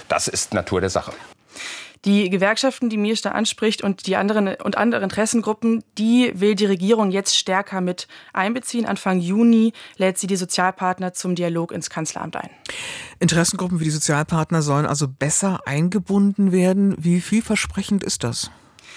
Das ist Natur der Sache. Die Gewerkschaften, die Miesch da anspricht und andere Interessengruppen, die will die Regierung jetzt stärker mit einbeziehen. Anfang Juni lädt sie die Sozialpartner zum Dialog ins Kanzleramt ein. Interessengruppen wie die Sozialpartner sollen also besser eingebunden werden. Wie vielversprechend ist das?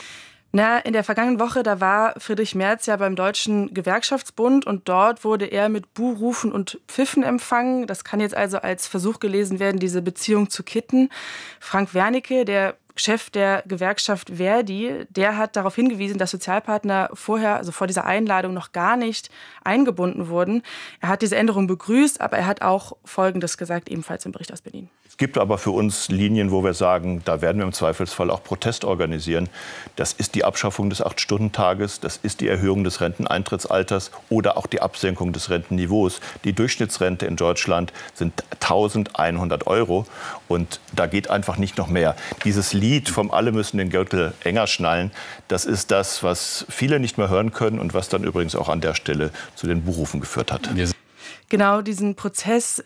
In der vergangenen Woche, da war Friedrich Merz ja beim Deutschen Gewerkschaftsbund und dort wurde er mit Buhrufen und Pfiffen empfangen. Das kann jetzt also als Versuch gelesen werden, diese Beziehung zu kitten. Frank Wernicke, der Chef der Gewerkschaft Verdi, der hat darauf hingewiesen, dass Sozialpartner vorher, also vor dieser Einladung, noch gar nicht eingebunden wurden. Er hat diese Änderung begrüßt, aber er hat auch Folgendes gesagt, ebenfalls im Bericht aus Berlin. Es gibt aber für uns Linien, wo wir sagen, da werden wir im Zweifelsfall auch Protest organisieren. Das ist die Abschaffung des 8-Stunden-Tages, das ist die Erhöhung des Renteneintrittsalters oder auch die Absenkung des Rentenniveaus. Die Durchschnittsrente in Deutschland sind 1.100 € und da geht einfach nicht noch mehr. Dieses Lied vom Alle müssen den Gürtel enger schnallen, das ist das, was viele nicht mehr hören können und was dann übrigens auch an der Stelle zu den Buhrufen geführt hat. Genau, diesen Protest,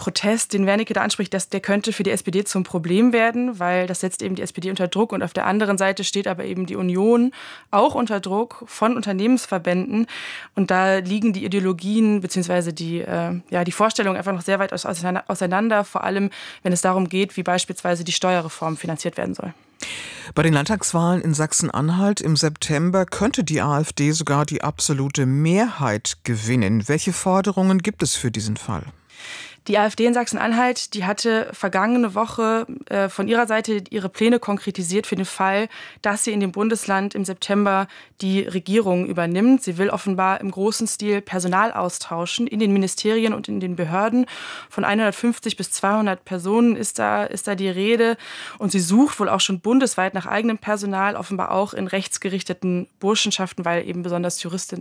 den Wernicke da anspricht, der könnte für die SPD zum Problem werden, weil das setzt eben die SPD unter Druck und auf der anderen Seite steht aber eben die Union auch unter Druck von Unternehmensverbänden und da liegen die Ideologien bzw. die Vorstellungen einfach noch sehr weit auseinander, vor allem wenn es darum geht, wie beispielsweise die Steuerreform finanziert werden soll. Bei den Landtagswahlen in Sachsen-Anhalt im September könnte die AfD sogar die absolute Mehrheit gewinnen. Welche Forderungen gibt es für diesen Fall? Die AfD in Sachsen-Anhalt, die hatte vergangene Woche von ihrer Seite ihre Pläne konkretisiert für den Fall, dass sie in dem Bundesland im September die Regierung übernimmt. Sie will offenbar im großen Stil Personal austauschen in den Ministerien und in den Behörden. Von 150 bis 200 Personen ist da die Rede. Und sie sucht wohl auch schon bundesweit nach eigenem Personal, offenbar auch in rechtsgerichteten Burschenschaften, weil eben besonders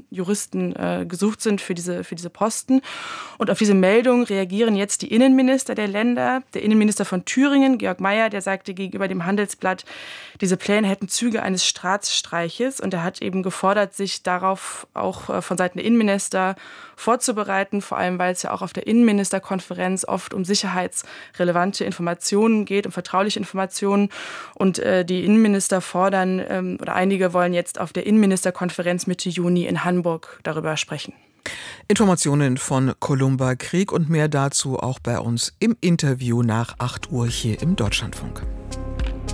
Juristen gesucht sind für diese Posten. Und auf diese Meldung reagieren jetzt die Innenminister der Länder. Der Innenminister von Thüringen, Georg Mayer, der sagte gegenüber dem Handelsblatt, diese Pläne hätten Züge eines Staatsstreiches. Und er hat eben gefordert, sich darauf auch von Seiten der Innenminister vorzubereiten, vor allem weil es ja auch auf der Innenministerkonferenz oft um sicherheitsrelevante Informationen geht, um vertrauliche Informationen. Und die Innenminister fordern, oder einige wollen jetzt auf der Innenministerkonferenz Mitte Juni in Hamburg darüber sprechen. Informationen von Columba Krieg und mehr dazu auch bei uns im Interview nach 8 Uhr hier im Deutschlandfunk.